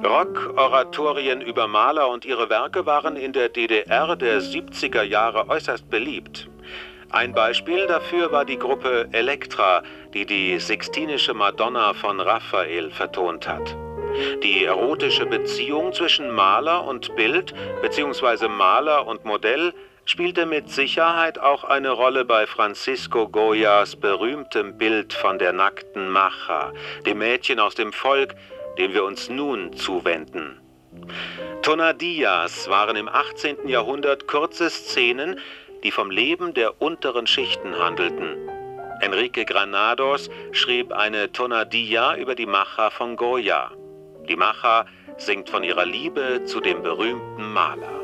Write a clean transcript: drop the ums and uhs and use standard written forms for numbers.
Rock-Oratorien über Maler und ihre Werke waren in der DDR der 70er Jahre äußerst beliebt. Ein Beispiel dafür war die Gruppe Elektra, die die Sixtinische Madonna von Raphael vertont hat. Die erotische Beziehung zwischen Maler und Bild bzw. Maler und Modell spielte mit Sicherheit auch eine Rolle bei Francisco Goyas berühmtem Bild von der nackten Macha, dem Mädchen aus dem Volk, dem wir uns nun zuwenden. Tonadillas waren im 18. Jahrhundert kurze Szenen, die vom Leben der unteren Schichten handelten. Enrique Granados schrieb eine Tonadilla über die Macha von Goya. Die Macha singt von ihrer Liebe zu dem berühmten Maler.